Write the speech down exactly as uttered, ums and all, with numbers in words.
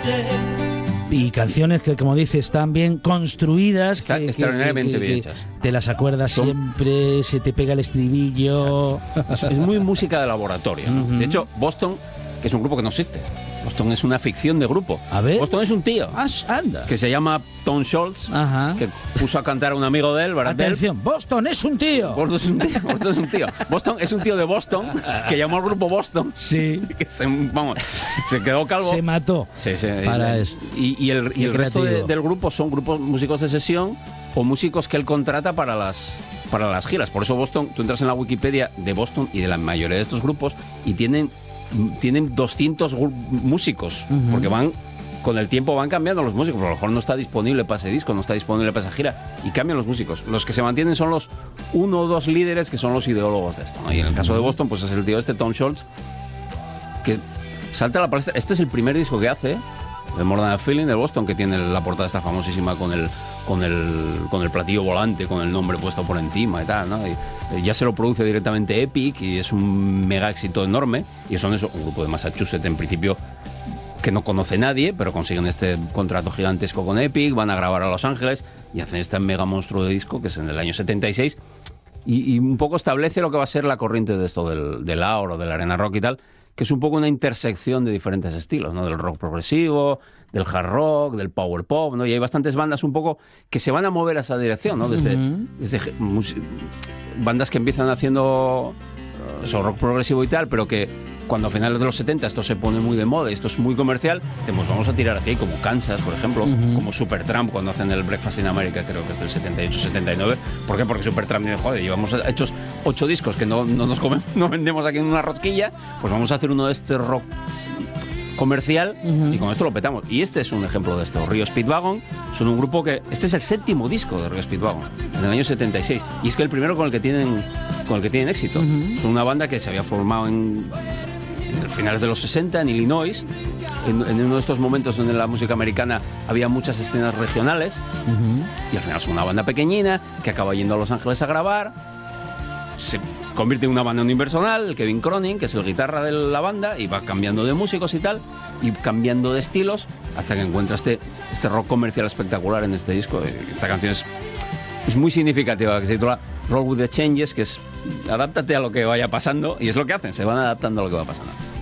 Y canciones que, como dices, están bien construidas. Están que, extraordinariamente que, que, bien que hechas. Te las acuerdas Son... siempre, se te pega el estribillo. Es, es muy música de laboratorio, ¿no? Uh-huh. De hecho, Boston, que es un grupo que no existe. Boston es una ficción de grupo. A ver. Boston es un tío. Ah, anda. Que se llama Tom Scholz. Ajá. Que puso a cantar a un amigo de él, Brad Delp. Atención, Boston es un tío. Boston es un tío. Boston es un tío. Boston es un tío de Boston que llamó al grupo Boston. Sí. Que se, vamos, se quedó calvo. Se mató. Sí, sí. Para eso. Y, y el, y el resto de, del grupo son grupos músicos de sesión o músicos que él contrata para las para las giras. Por eso Boston, tú entras en la Wikipedia de Boston y de la mayoría de estos grupos y tienen tienen doscientos músicos, uh-huh. porque van con el tiempo van cambiando los músicos, pero a lo mejor no está disponible para ese disco, no está disponible para esa gira, y cambian los músicos. Los que se mantienen son los uno o dos líderes que son los ideólogos de esto, ¿no? Y en el caso de Boston, pues es el tío este, Tom Scholz, que salta a la palestra. Este es el primer disco que hace, el More Than a Feeling de Boston, que tiene la portada esta famosísima con el, con el, con el platillo volante, con el nombre puesto por encima y tal, ¿no? Y, eh, ya se lo produce directamente Epic y es un mega éxito enorme. Y son eso, un grupo de Massachusetts en principio que no conoce nadie, pero consiguen este contrato gigantesco con Epic, van a grabar a Los Ángeles y hacen este mega monstruo de disco que es en el año setenta y seis. Y, y un poco establece lo que va a ser la corriente de esto del, del Aor o del arena rock y tal, que es un poco una intersección de diferentes estilos, ¿no? Del rock progresivo, del hard rock, del power pop, ¿no? Y hay bastantes bandas un poco que se van a mover a esa dirección, ¿no? Desde, uh-huh. desde bandas que empiezan haciendo eso, rock progresivo y tal, pero que cuando a finales de los setenta esto se pone muy de moda y esto es muy comercial, pues vamos a tirar hacia ahí, como Kansas, por ejemplo, uh-huh. como Supertramp cuando hacen el Breakfast in America, creo que es del setenta y ocho setenta y nueve. ¿Por qué? Porque Supertramp dice, joder, llevamos hechos ocho discos que no, no nos comemos, no vendemos aquí en una rosquilla, pues vamos a hacer uno de este rock comercial uh-huh. y con esto lo petamos. Y este es un ejemplo de esto. Rio Speedwagon son un grupo que... Este es el séptimo disco de Rio Speedwagon, en el año setenta y seis. Y es que el primero con el que tienen, con el que tienen éxito. Uh-huh. Son una banda que se había formado en... en finales de los sesenta en Illinois, en, en uno de estos momentos donde en la música americana había muchas escenas regionales, uh-huh. y al final son una banda pequeñina que acaba yendo a Los Ángeles a grabar, se convierte en una banda universal, Kevin Cronin, que es el guitarra de la banda, y va cambiando de músicos y tal, y cambiando de estilos, hasta que encuentra este, este rock comercial espectacular en este disco. Esta canción es, es muy significativa, que se titula Roll with the Changes, que es adáptate a lo que vaya pasando, y es lo que hacen, se van adaptando a lo que va pasando.